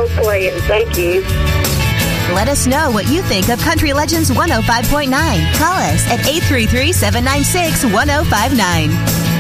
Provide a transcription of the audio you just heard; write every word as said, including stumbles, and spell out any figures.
well played. Thank you. Let us know what you think of Country Legends one oh five point nine. Call us at eight three three, seven nine six, one oh five nine.